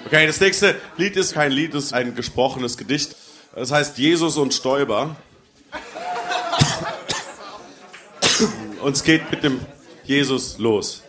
Okay, das nächste Lied ist kein Lied, es ist ein gesprochenes Gedicht. Das heißt Jesus und Stoiber. Und es geht mit dem Jesus los.